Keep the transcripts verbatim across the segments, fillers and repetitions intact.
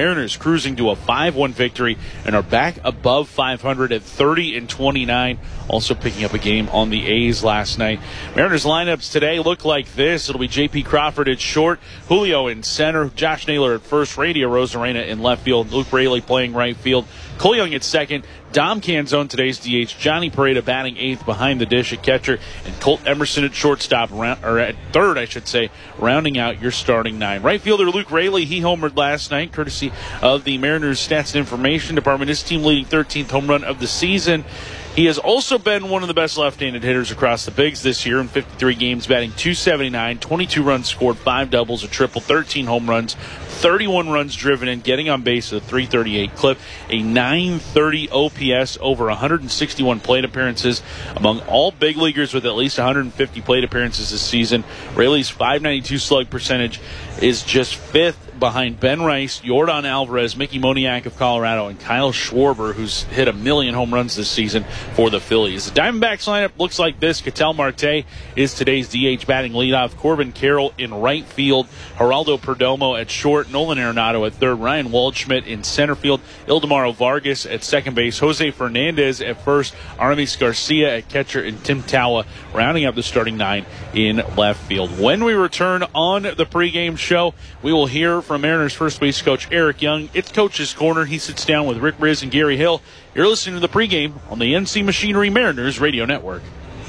Mariners cruising to a five one victory and are back above five hundred at thirty and twenty-nine. Also picking up a game on the A's last night. Mariners lineups today look like this. It'll be J P Crawford at short, Julio in center, Josh Naylor at first, Radio Rosarena in left field, Luke Raley playing right field, Cole Young at second, Dom Canzone today's D H, Johnny Pareda batting eighth behind the dish at catcher, and Colt Emerson at shortstop, or at third, I should say, rounding out your starting nine. Right fielder Luke Raley, he homered last night, courtesy of the Mariners Stats and Information Department. His team leading thirteenth home run of the season. He has also been one of the best left-handed hitters across the bigs this year in fifty-three games, batting two seventy-nine, twenty-two runs scored, five doubles, a triple, thirteen home runs, thirty-one runs driven in, getting on base at a three thirty-eight clip, a nine thirty O P S, over one hundred sixty-one plate appearances among all big leaguers with at least one hundred fifty plate appearances this season. Raley's five ninety-two slug percentage is just fifth behind Ben Rice, Yordan Alvarez, Mickey Moniak of Colorado, and Kyle Schwarber, who's hit a million home runs this season for the Phillies. The Diamondbacks lineup looks like this. Ketel Marte is today's D H batting leadoff. Corbin Carroll in right field. Geraldo Perdomo at short. Nolan Arenado at third. Ryan Waldschmidt in center field. Ildemaro Vargas at second base. Jose Fernandez at first. Aramis Garcia at catcher. And Tim Tawa rounding up the starting nine in left field. When we return on the pregame show, we will hear from Mariners first base coach Eric Young. It's Coach's Corner. He sits down with Rick Riz and Gary Hill. You're listening to the pregame on the N C Machinery Mariners Radio Network.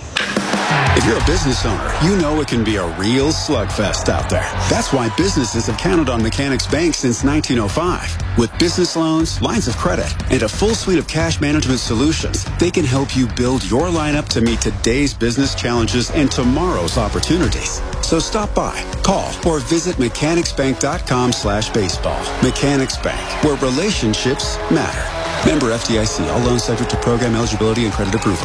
If you're a business owner, you know it can be a real slugfest out there. That's why businesses have counted on Mechanics Bank since nineteen oh five. With business loans, lines of credit, and a full suite of cash management solutions, they can help you build your lineup to meet today's business challenges and tomorrow's opportunities. So stop by, call, or visit mechanicsbank.com slash baseball. Mechanics Bank, where relationships matter. Member F D I C. All loans subject to program eligibility and credit approval.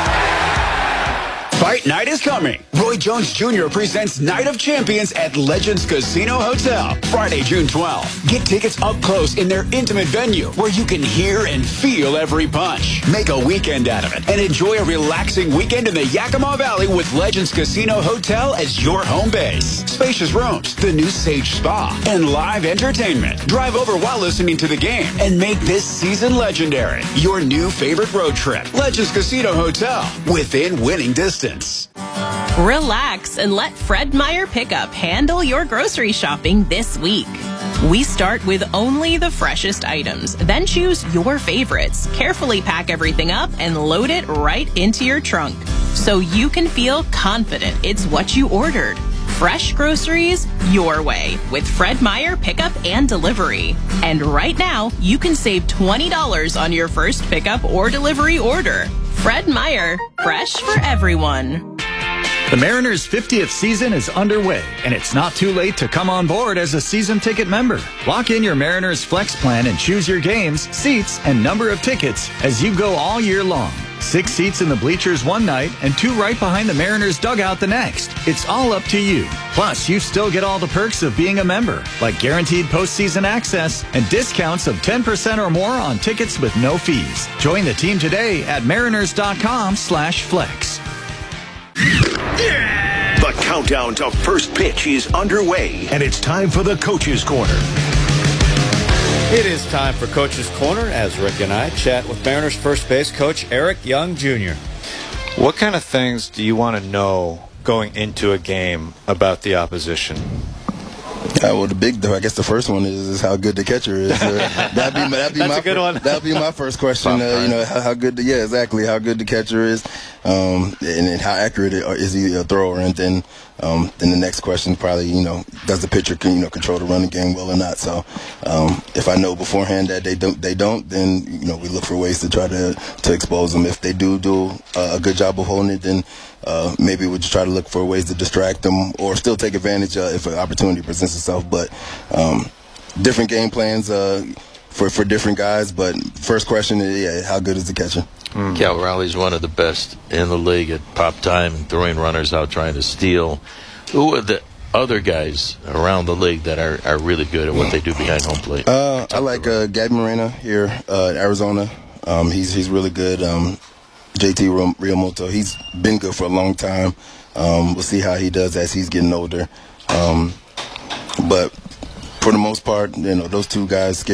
Fight night is coming. Roy Jones Junior presents Night of Champions at Legends Casino Hotel, Friday, June twelfth. Get tickets up close in their intimate venue where you can hear and feel every punch. Make a weekend out of it and enjoy a relaxing weekend in the Yakima Valley with Legends Casino Hotel as your home base. Spacious rooms, the new Sage Spa, and live entertainment. Drive over while listening to the game and make this season legendary. Your new favorite road trip. Legends Casino Hotel, within winning distance. Relax and let Fred Meyer Pickup handle your grocery shopping this week. We start with only the freshest items, then choose your favorites. Carefully pack everything up and load it right into your trunk so you can feel confident it's what you ordered. Fresh groceries your way with Fred Meyer Pickup and Delivery. And right now, you can save twenty dollars on your first pickup or delivery order. Fred Meyer, fresh for everyone. The Mariners' fiftieth season is underway, and it's not too late to come on board as a season ticket member. Lock in your Mariners Flex plan and choose your games, seats, and number of tickets as you go all year long. Six seats in the bleachers one night and two right behind the Mariners dugout the next. It's all up to you. Plus, you still get all the perks of being a member, like guaranteed postseason access and discounts of ten percent or more on tickets with no fees. Join the team today at mariners.com slash flex. The countdown to first pitch is underway, and it's time for the Coach's Corner. It is time for Coach's Corner as Rick and I chat with Mariners first base coach Eric Young Junior What kind of things do you want to know going into a game about the opposition? Uh, well, the big, I guess the first one is, is how good the catcher is. Uh, that'd be, that'd be That's my a good fir- one. That'd be my first question. Uh, you know, how, how good, the, yeah, exactly, how good the catcher is, um, and, and how accurate it, is he a thrower, and then, um, then the next question probably, you know, does the pitcher, you know, control the running game well or not? So, um, if I know beforehand that they don't, they don't, then you know, we look for ways to try to to expose them. If they do do a good job of holding it, then Uh, maybe we'll just try to look for ways to distract them or still take advantage uh, if an opportunity presents itself. But um, different game plans uh, for, for different guys. But first question is, yeah, how good is the catcher? Mm. Cal Raleigh's one of the best in the league at pop time and throwing runners out trying to steal. Who are the other guys around the league that are, are really good at what they do behind home plate? Uh, I like uh, Gabby Moreno here uh, in Arizona. Um, he's, he's really good. Um, J T Realmuto, he's been good for a long time. Um, we'll see how he does as he's getting older. Um, but for the most part, you know, those two guys